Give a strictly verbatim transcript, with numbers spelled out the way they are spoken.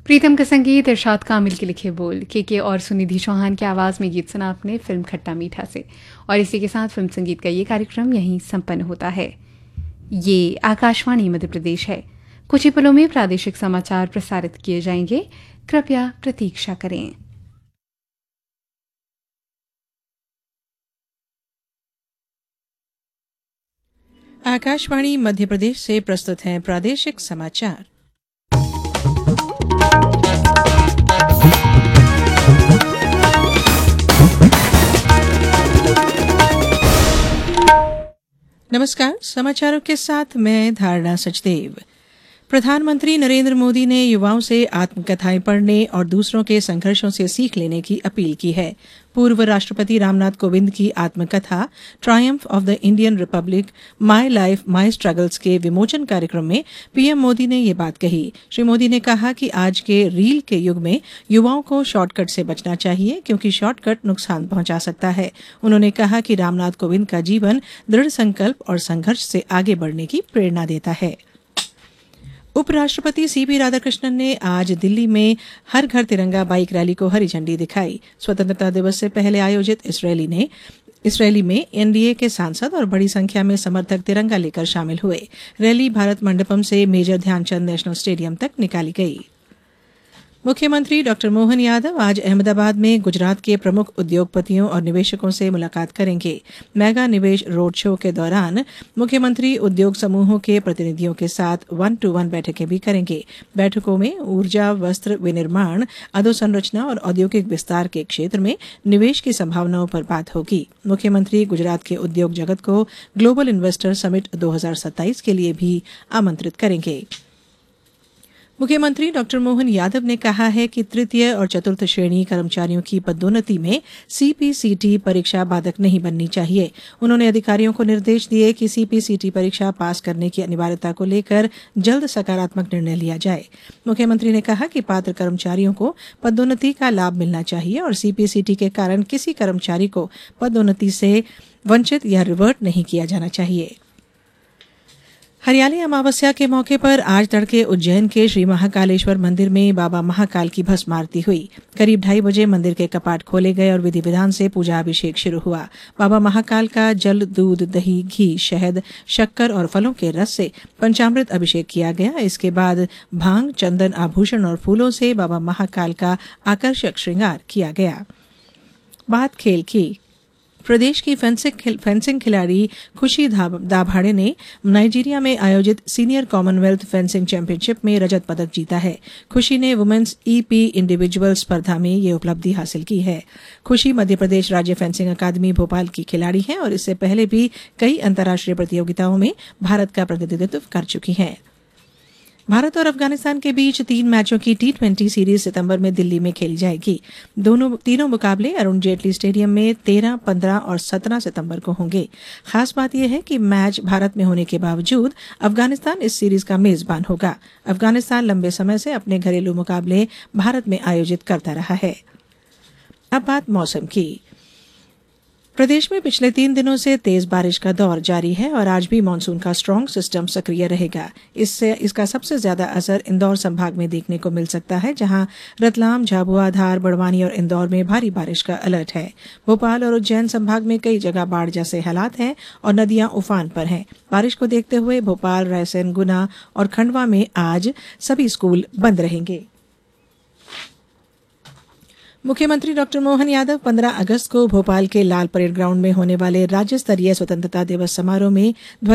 प्रीतम का संगीत, इरशाद कामिल के लिखे बोल, के के और सुनिधि चौहान की आवाज़ में गीत सुना आपने फिल्म खट्टा मीठा से। और इसी के साथ फिल्म संगीत का ये कार्यक्रम यहीं संपन्न होता है। ये आकाशवाणी मध्य प्रदेश है। कुछ ही पलों में प्रादेशिक समाचार प्रसारित किए जाएंगे। कृपया प्रतीक्षा करें। आकाशवाणी मध्य प्रदेश से प्रस्तुत हैं प्रादेशिक समाचार। नमस्कार, समाचारों के साथ मैं धारणा सचदेव। प्रधानमंत्री नरेंद्र मोदी ने युवाओं से आत्मकथाएं पढ़ने और दूसरों के संघर्षों से सीख लेने की अपील की है। पूर्व राष्ट्रपति रामनाथ कोविंद की आत्मकथा Triumph of the Indian Republic my life my struggles के विमोचन कार्यक्रम में पीएम मोदी ने ये बात कही। श्री मोदी ने कहा कि आज के रील के युग में युवाओं को शॉर्टकट से बचना चाहिए, क्योंकि शॉर्टकट नुकसान पहुंचा सकता है। उन्होंने कहा कि रामनाथ कोविंद का जीवन दृढ़ संकल्प और संघर्ष से आगे बढ़ने की प्रेरणा देता है। उपराष्ट्रपति सीपी राधाकृष्णन ने आज दिल्ली में हर घर तिरंगा बाइक रैली को हरी झंडी दिखाई। स्वतंत्रता दिवस से पहले आयोजित इस रैली ने इस रैली में एनडीए के सांसद और बड़ी संख्या में समर्थक तिरंगा लेकर शामिल हुए। रैली भारत मंडपम से मेजर ध्यानचंद नेशनल स्टेडियम तक निकाली गई। मुख्यमंत्री डॉक्टर मोहन यादव आज अहमदाबाद में गुजरात के प्रमुख उद्योगपतियों और निवेशकों से मुलाकात करेंगे। मेगा निवेश रोड शो के दौरान मुख्यमंत्री उद्योग समूहों के प्रतिनिधियों के साथ वन टू वन बैठकें भी करेंगे। बैठकों में ऊर्जा, वस्त्र विनिर्माण, अधोसंरचना और औद्योगिक विस्तार के क्षेत्र में निवेश की संभावनाओं पर बात होगी। मुख्यमंत्री गुजरात के उद्योग जगत को ग्लोबल इन्वेस्टर समिट दो हज़ार सत्ताईस के लिए भी आमंत्रित करेंगे। मुख्यमंत्री डॉक्टर मोहन यादव ने कहा है कि तृतीय और चतुर्थ श्रेणी कर्मचारियों की पदोन्नति में सीपीसीटी परीक्षा बाधक नहीं बननी चाहिए। उन्होंने अधिकारियों को निर्देश दिए कि सीपीसीटी परीक्षा पास करने की अनिवार्यता को लेकर जल्द सकारात्मक निर्णय लिया जाए। मुख्यमंत्री ने कहा कि पात्र कर्मचारियों को पदोन्नति का लाभ मिलना चाहिए और सीपीसीटी के कारण किसी कर्मचारी को पदोन्नति से वंचित या रिवर्ट नहीं किया जाना चाहिए। हरियाली अमावस्या के मौके पर आज तड़के उज्जैन के श्री महाकालेश्वर मंदिर में बाबा महाकाल की भस्म आरती हुई। करीब ढाई बजे मंदिर के कपाट खोले गए और विधि विधान से पूजा अभिषेक शुरू हुआ। बाबा महाकाल का जल, दूध, दही, घी, शहद, शक्कर और फलों के रस से पंचामृत अभिषेक किया गया। इसके बाद भांग, चंदन, आभूषण और फूलों से बाबा महाकाल का आकर्षक श्रृंगार किया गया। बात खेल की। प्रदेश की फेंसिंग फेंसिंग खिलाड़ी खुशी दाभाड़े ने नाइजीरिया में आयोजित सीनियर कॉमनवेल्थ फेंसिंग चैंपियनशिप में रजत पदक जीता है। खुशी ने वुमेन्स ईपी इंडिविजुअल स्पर्धा में ये उपलब्धि हासिल की है। खुशी मध्य प्रदेश राज्य फेंसिंग अकादमी भोपाल की खिलाड़ी हैं और इससे पहले भी कई अंतर्राष्ट्रीय प्रतियोगिताओं में भारत का प्रतिनिधित्व कर चुकी हैं। भारत और अफगानिस्तान के बीच तीन मैचों की टी ट्वेंटी सीरीज सितंबर में दिल्ली में खेली जाएगी। दोनों तीनों मुकाबले अरुण जेटली स्टेडियम में तेरह, पंद्रह और सत्रह सितंबर को होंगे। खास बात यह है कि मैच भारत में होने के बावजूद अफगानिस्तान इस सीरीज का मेजबान होगा। अफगानिस्तान लंबे समय से अपने घरेलू मुकाबले भारत में आयोजित करता रहा है। अब बात मौसम की। प्रदेश में पिछले तीन दिनों से तेज बारिश का दौर जारी है और आज भी मानसून का स्ट्रांग सिस्टम सक्रिय रहेगा। इससे इसका सबसे ज्यादा असर इंदौर संभाग में देखने को मिल सकता है, जहां रतलाम, झाबुआ, धार, बड़वानी और इंदौर में भारी बारिश का अलर्ट है। भोपाल और उज्जैन संभाग में कई जगह बाढ़ जैसे हालात हैं और नदियां उफान पर हैं। बारिश को देखते हुए भोपाल, रायसेन, गुना और खंडवा में आज सभी स्कूल बंद रहेंगे। मुख्यमंत्री डॉक्टर मोहन यादव पंद्रह अगस्त को भोपाल के लाल परेड ग्राउंड में होने वाले राज्य स्तरीय स्वतंत्रता दिवस समारोह में